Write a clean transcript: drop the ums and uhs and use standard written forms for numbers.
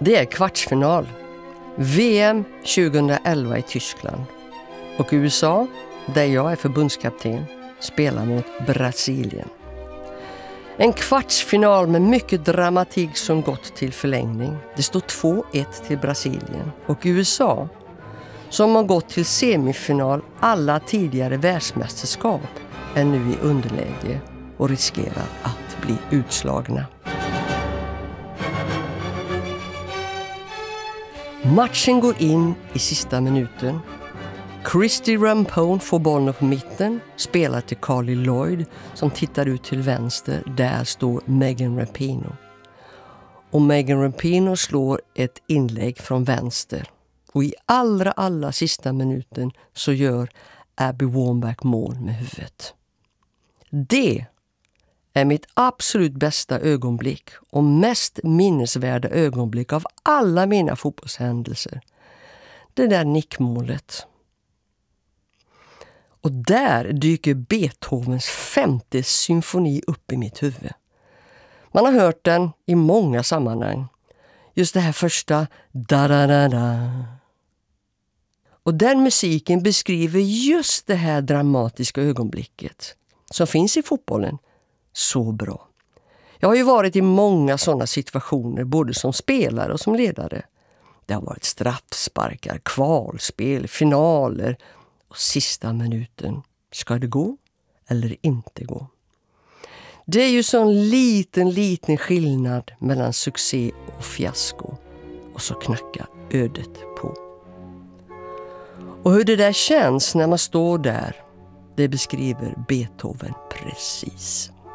Det är kvartsfinal. VM 2011 i Tyskland. Och USA, där jag är förbundskapten, spelar mot Brasilien. En kvartsfinal med mycket dramatik som gått till förlängning. Det står 2-1 till Brasilien. Och USA, som har gått till semifinal alla tidigare världsmästerskap, är nu i underläge och riskerar att bli utslagna. Matchen går in i sista minuten. Christy Rampone får bollen på mitten, spelar till Carly Lloyd som tittar ut till vänster. Där står Megan Rapinoe. Och Megan Rapinoe slår ett inlägg från vänster. Och i allra sista minuten så gör Abby Wambach mål med huvudet. Det är mitt absolut bästa ögonblick och mest minnesvärda ögonblick av alla mina fotbollshändelser. Det där nickmålet. Och där dyker Beethovens 5:e symfoni upp i mitt huvud. Man har hört den i många sammanhang. Just det här första da-da-da-da. Och den musiken beskriver just det här dramatiska ögonblicket som finns i fotbollen så bra. Jag har ju varit i många sådana situationer, både som spelare och som ledare. Det har varit straffsparkar, kvalspel, finaler och sista minuten. Ska det gå eller inte gå? Det är ju sån liten skillnad mellan succé och fiasko. Och så knackar ödet på. Och hur det där känns när man står där, det beskriver Beethoven precis.